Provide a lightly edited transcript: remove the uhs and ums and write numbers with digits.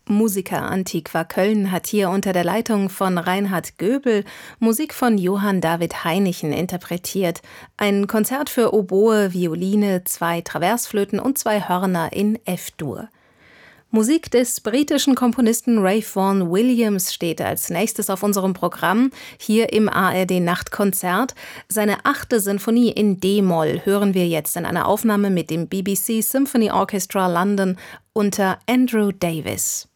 Musica Antiqua Köln hat hier unter der Leitung von Reinhard Göbel Musik von Johann David Heinichen interpretiert. Ein Konzert für Oboe, Violine, 2 Traversflöten und 2 Hörner in F-Dur. Musik des britischen Komponisten Ralph Vaughan Williams steht als nächstes auf unserem Programm, hier im ARD-Nachtkonzert. Seine 8. Sinfonie in D-Moll hören wir jetzt in einer Aufnahme mit dem BBC Symphony Orchestra London unter Andrew Davis.